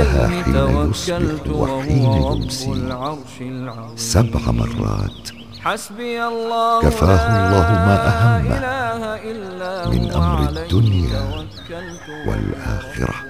حين يصبح وحين يمسي 7 مرات. كفاه الله ما أهمه من أمر الدنيا والآخرة.